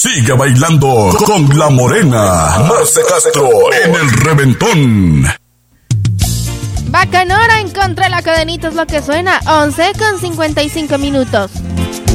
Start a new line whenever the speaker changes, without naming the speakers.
Sigue bailando con la morena Marce Castro en el Reventón.
Bacanora, en contra de la cadenita es lo que suena. 11:55.